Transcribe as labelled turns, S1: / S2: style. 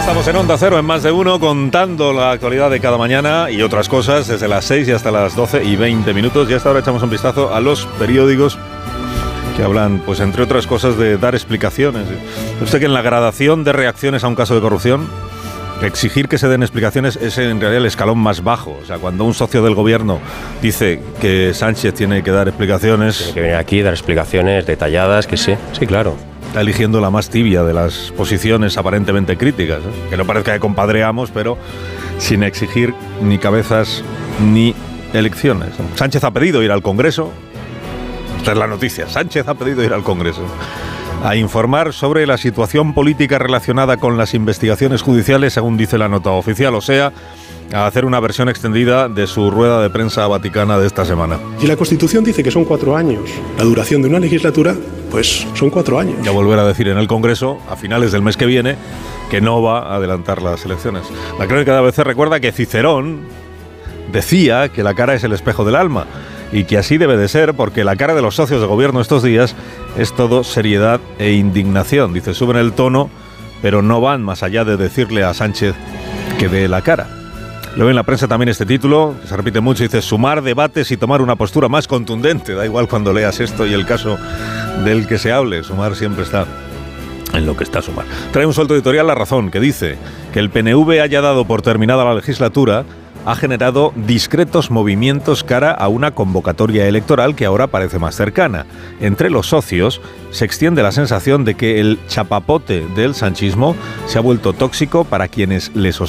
S1: Estamos en Onda Cero, en Más de Uno, contando la actualidad de cada mañana y otras cosas desde las 6 y hasta las 12:20. Y hasta ahora echamos un vistazo a los periódicos que hablan, pues entre otras cosas, de dar explicaciones. Usted que en la gradación de reacciones a un caso de corrupción, exigir que se den explicaciones es en realidad el escalón más bajo. O sea, cuando un socio del gobierno dice que Sánchez tiene que dar explicaciones...
S2: Tiene que venir aquí, dar explicaciones detalladas, que sí, claro.
S1: Está eligiendo la más tibia de las posiciones aparentemente críticas, ¿eh? Que no parezca que compadreamos, pero sin exigir ni cabezas ni elecciones. Sánchez ha pedido ir al Congreso. Esta es la noticia. Sánchez ha pedido ir al Congreso a informar sobre la situación política relacionada con las investigaciones judiciales, según dice la nota oficial, o sea, a hacer una versión extendida de su rueda de prensa vaticana de esta semana.
S3: Y la Constitución dice que son 4 años. La duración de una legislatura, pues son 4 años.
S1: Ya volver a decir en el Congreso, a finales del mes que viene, que no va a adelantar las elecciones. La crónica de ABC recuerda que Cicerón decía que la cara es el espejo del alma, y que así debe de ser, porque la cara de los socios de gobierno estos días es todo seriedad e indignación. Dice, suben el tono, pero no van más allá de decirle a Sánchez que dé la cara. Luego en la prensa también este título, que se repite mucho, dice, sumar debates y tomar una postura más contundente. Da igual cuando leas esto y el caso del que se hable, sumar siempre está en lo que está sumar. Trae un suelto editorial La Razón, que dice que el PNV haya dado por terminada la legislatura ha generado discretos movimientos cara a una convocatoria electoral que ahora parece más cercana. Entre los socios se extiende la sensación de que el chapapote del sanchismo se ha vuelto tóxico para quienes le sostienen.